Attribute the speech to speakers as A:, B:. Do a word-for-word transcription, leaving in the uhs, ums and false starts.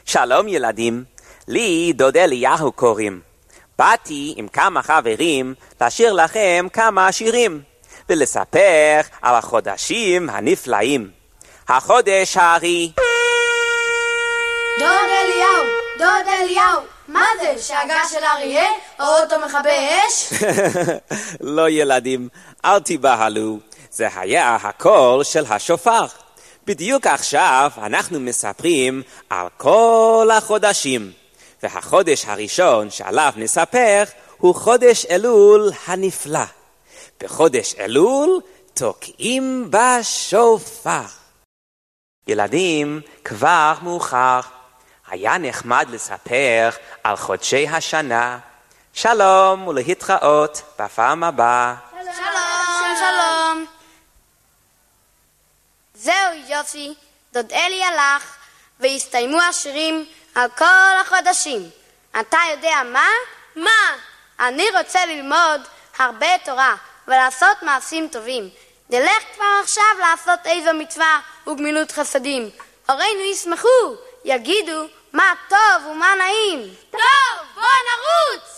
A: שלום ילדים, לי דוד אליהו קוראים. באתי עם כמה חברים לשיר לכם כמה שירים ולספר על החודשים הנפלאים. החודש הארי.
B: דוד אליהו, דוד אליהו, מה זה? שאגה של אריה או אוטו מכבי אש?
A: לא ילדים, אל תיבהלו, זה היה הקול של השופר. בדיוק עכשיו אנחנו מספרים על כל החודשים, והחודש הראשון שעליו נספר הוא חודש אלול הנפלא. בחודש אלול תוקעים בשופר. ילדים, כבר מאוחר. היה נחמד לספר על חודשי השנה. שלום ולהתראות בפעם הבאה.
B: שלום, שלום.
C: זהו יופי, דוד אלי הלך והסתיימו השירים על כל החודשים. אתה יודע מה?
B: מה?
C: אני רוצה ללמוד הרבה תורה ולעשות מעשים טובים. נלך כבר עכשיו לעשות איזו מצווה וגמילות חסדים. הורינו ישמחו, יגידו מה טוב ומה נעים.
B: טוב, בוא נרוץ!